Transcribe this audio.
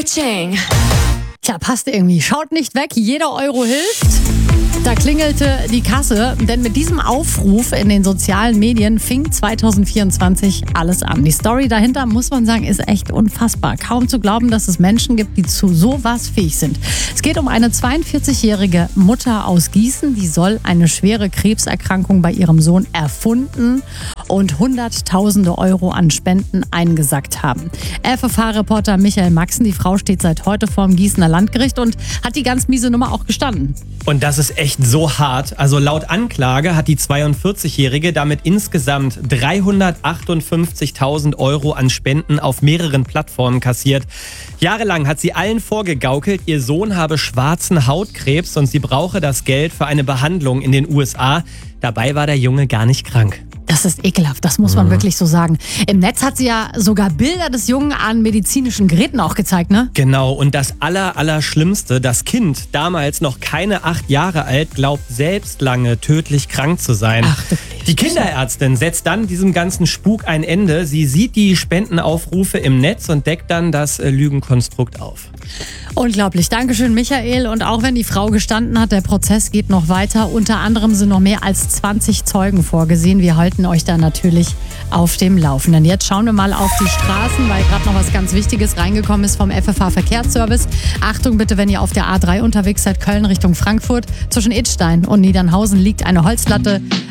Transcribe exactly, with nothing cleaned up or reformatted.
Ka-ching. Tja, passt irgendwie. Schaut nicht weg, jeder Euro hilft. Da klingelte die Kasse, denn mit diesem Aufruf in den sozialen Medien fing zwanzig vierundzwanzig alles an. Die Story dahinter, muss man sagen, ist echt unfassbar. Kaum zu glauben, dass es Menschen gibt, die zu sowas fähig sind. Es geht um eine zweiundvierzigjährige Mutter aus Gießen, die soll eine schwere Krebserkrankung bei ihrem Sohn erfunden und Hunderttausende Euro an Spenden eingesackt haben. F F H-Reporter Michael Maxen, die Frau steht seit heute vor dem Gießener Landgericht und hat die ganz miese Nummer auch gestanden. Und das ist echt so hart. Also laut Anklage hat die zweiundvierzigjährige damit insgesamt dreihundertachtundfünfzigtausend Euro an Spenden auf mehreren Plattformen kassiert. Jahrelang hat sie allen vorgegaukelt, ihr Sohn habe schwarzen Hautkrebs und sie brauche das Geld für eine Behandlung in den U S A. Dabei war der Junge gar nicht krank. Das ist ekelhaft, das muss man mhm. wirklich so sagen. Im Netz hat sie ja sogar Bilder des Jungen an medizinischen Geräten auch gezeigt, ne? Genau, und das aller, Allerschlimmste, das Kind, damals noch keine acht Jahre alt, glaubt selbst lange tödlich krank zu sein. Ach, die Kinderärztin setzt dann diesem ganzen Spuk ein Ende. Sie sieht die Spendenaufrufe im Netz und deckt dann das Lügenkonstrukt auf. Unglaublich. Dankeschön, Michael. Und auch wenn die Frau gestanden hat, der Prozess geht noch weiter. Unter anderem sind noch mehr als zwanzig Zeugen vorgesehen. Wir halten euch da natürlich auf dem Laufenden. Jetzt schauen wir mal auf die Straßen, weil gerade noch was ganz Wichtiges reingekommen ist vom F F H-Verkehrsservice. Achtung bitte, wenn ihr auf der A drei unterwegs seid, Köln Richtung Frankfurt. Zwischen Idstein und Niedernhausen liegt eine Holzlatte.